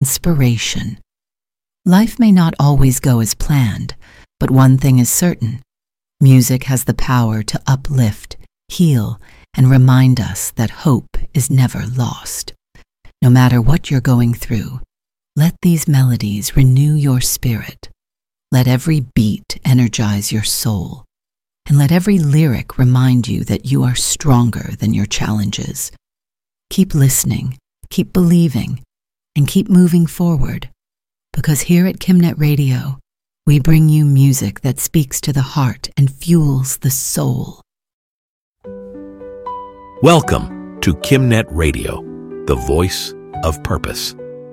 inspiration. Life may not always go as planned, but one thing is certain. Music has the power to uplift, heal, and remind us that hope is never lost. No matter what you're going through, let these melodies renew your spirit. Let every beat energize your soul, and let every lyric remind you that you are stronger than your challenges. Keep listening, keep believing, and keep moving forward, because here at KimNet Radio, we bring you music that speaks to the heart and fuels the soul. Welcome to KimNet Radio, the voice of purpose.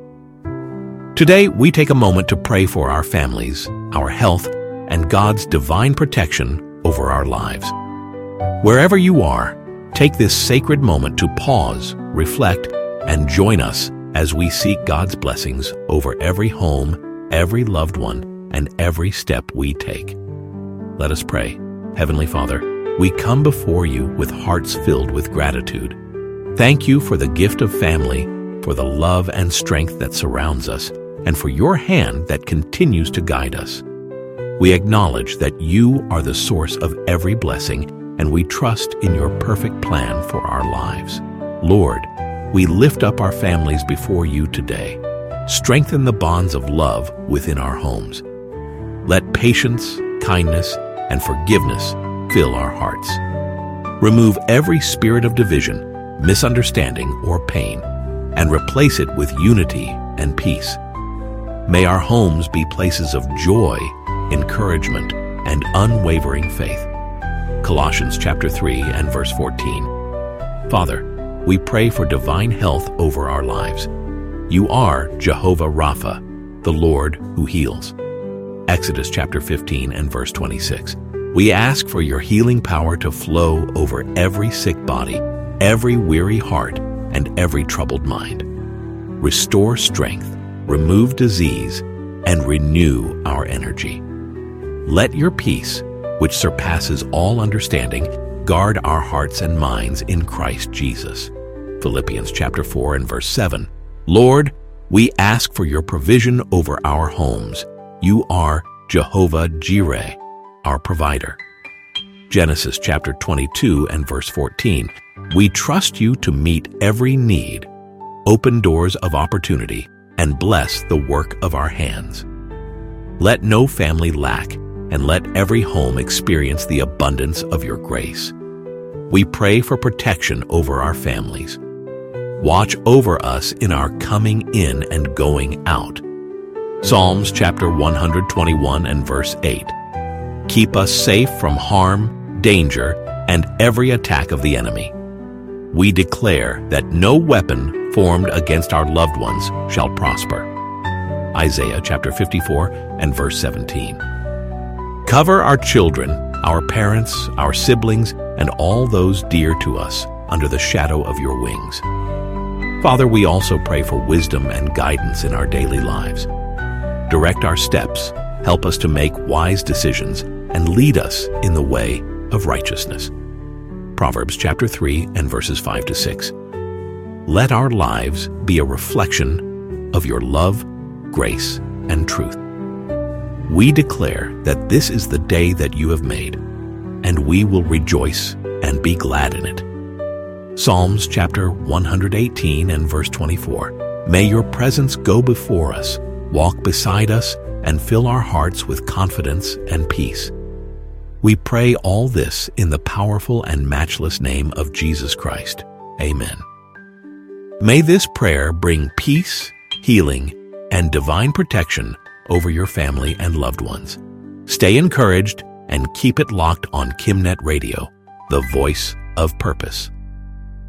Today, we take a moment to pray for our families, our health, and God's divine protection over our lives. Wherever you are, take this sacred moment to pause, reflect, and join us as we seek God's blessings over every home, every loved one, and every step we take. Let us pray. Heavenly Father, we come before you with hearts filled with gratitude. Thank you for the gift of family, for the love and strength that surrounds us, and for your hand that continues to guide us. We acknowledge that you are the source of every blessing, and we trust in your perfect plan for our lives. Lord, we lift up our families before you today. Strengthen the bonds of love within our homes. Let patience, kindness, and forgiveness fill our hearts. Remove every spirit of division, misunderstanding, or pain, and replace it with unity and peace. May our homes be places of joy, encouragement, and unwavering faith. Colossians chapter 3 and verse 14. Father, we pray for divine health over our lives. You are Jehovah Rapha, the Lord who heals. Exodus chapter 15 and verse 26. We ask for your healing power to flow over every sick body, every weary heart, and every troubled mind. Restore strength, remove disease, and renew our energy. Let your peace, which surpasses all understanding, guard our hearts and minds in Christ Jesus. Philippians chapter 4 and verse 7. Lord, we ask for your provision over our homes. You are Jehovah Jireh, our provider. Genesis chapter 22 and verse 14. We trust you to meet every need, open doors of opportunity, and bless the work of our hands. Let no family lack, and let every home experience the abundance of your grace. We pray for protection over our families. Watch over us in our coming in and going out. Psalms chapter 121 and verse 8. Keep us safe from harm, danger, and every attack of the enemy. We declare that no weapon formed against our loved ones shall prosper. Isaiah chapter 54 and verse 17. Cover our children, our parents, our siblings, and all those dear to us under the shadow of your wings. Father, we also pray for wisdom and guidance in our daily lives. Direct our steps, help us to make wise decisions, and lead us in the way of righteousness. Proverbs chapter 3 and verses 5 to 6. Let our lives be a reflection of your love, grace, and truth. We declare that this is the day that you have made, and we will rejoice and be glad in it. Psalms chapter 118 and verse 24. May your presence go before us, walk beside us, and fill our hearts with confidence and peace. We pray all this in the powerful and matchless name of Jesus Christ. Amen. May this prayer bring peace, healing, and divine protection over your family and loved ones. Stay encouraged and keep it locked on KimNet Radio, the voice of purpose.